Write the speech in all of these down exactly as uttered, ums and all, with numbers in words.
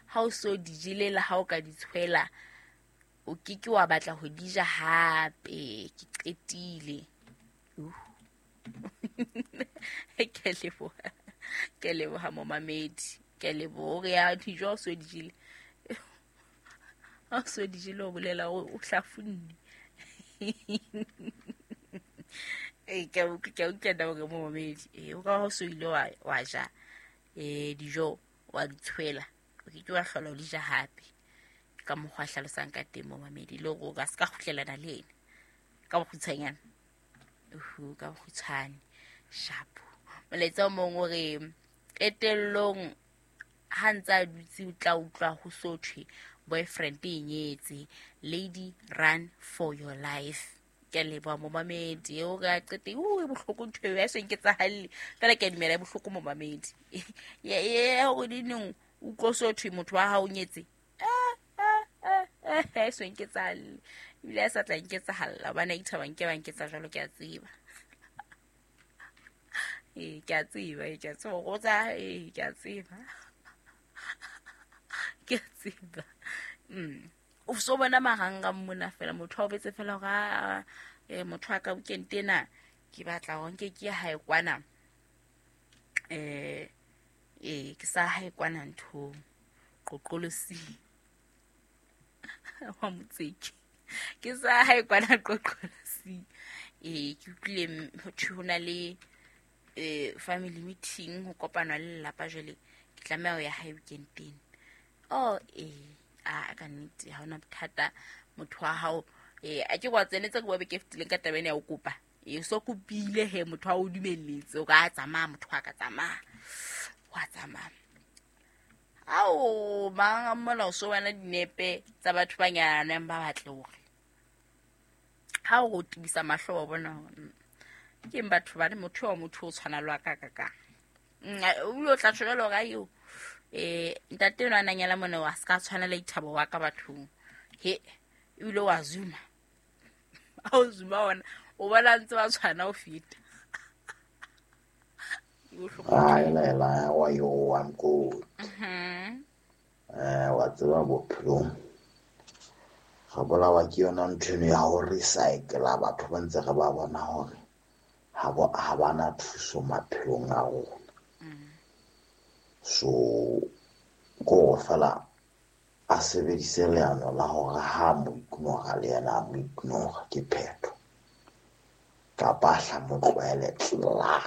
ha o so di jele la ha o ka di tshwela o keke wa batla ho di ja hape ke qetile ke leboha ke leboha momamedi ke leboha ya dijo so di jele ha so di jele o bolela o hlafunne eh ke o ke o ke da go momamedi eh o ka ho so ile wa wa ja eh dijo wa di tshwela o ke wa hlola o di ja hape ka mokgwa hlalosang ka temo mamedi le go ka ska khutlelana le ene ka bokhutsanyana uhu ka bokhutsane shapo moletsa mongwe re etellong ha ntsa dutse o tla utlwa ho sothwe boyfriend e nyetse lady run for your life ke leba momamedi o ga qete o bohloko ntwe ya se nketsa halle fela ke dimela bohloko momamedi ye ye go dineng o tlosothwe motho wa ha o nyetse eh so nketsa halle ile sa tla nketsa halla bana ithaba nke ba nketsa jalo ke a tseba eh ke a tseba e ke tsebo go tsa eh ke a tseba ke a tseba mm o so bona mahanga mona fela motho o betse fela ga eh motho aka ukentena ke batla go nke ke hae kwana eh eh ke sa hae kwana ntho qoqolosi wa motseki ke sa hae kwana qoqolosi eh ke utlile motho hona le eh family meeting ho kopana le lapa jele ke tlameha ho ya hae ukentena oh eh a ka nnete ha ona bothata motho wa hao eh a ke wa tsenetse go be ke fitile ka tabene ya o kopa e so kopile he motho wa o dumelletse o ka tsamaya motho wa ka tsamaya wa tsamaya ao manga mona o so wana dinepe tsa batho ba nyana ba batle hore ha o tibisa mahlo wa bona ke batho ba le motho wa motho o tshwana lwa ka ka ka o yo tla tsholo ga yo eh ntate no ananyala mona wa ska tshwana le ithabo wa ka bathong he ile wa zuma au zuma wona o bala ntse ba tshwana o fita ai la la wa yo wa mko mhm eh wa tswa bophelo ga bola wa ke yona ntshene ya ho recycle batho ba ntse ga ba bona hore ha bo ha bana thuso maphelong a rona so go fela a sebedise leano la hore ha mo ignora le yana mo ignora ke pheto ka bahla mo tlwaele tla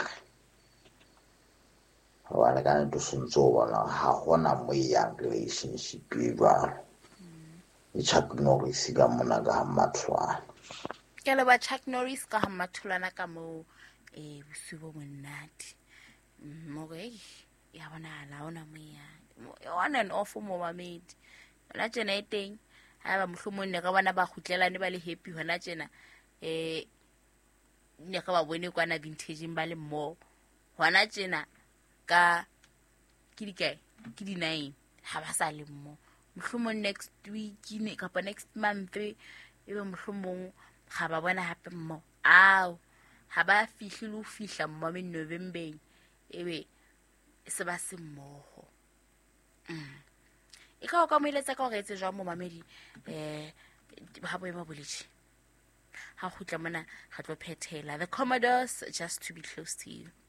wa le kana to suntso bona ha hona mo ya relationship e ba e Chuck Norris ka mona ga matlwana ke le ba Chuck Norris ka matlwana ka mo eh busubo monate mo ge ya bona la ona mo ya one and off mo mamedi la tsena eteng ha ba mohlomong ne ga bana ba khutlelane ba le happy hona tsena eh ne ga ba bone kwana vintage ba le mo hona tsena ka kidikae kidi nine ha ba sa le mo mohlomong next week ne ka pa next month e be mohlomong ga ba bona hape mo ao ha ba fihlile o fihla mo me November ebe se ba se mmoho mm e ka o ka mo iletsa ka go etse jwa mo mamedi eh ha boema boletši ha khutla mona ga tlo phethela the Commodores just to be close to you.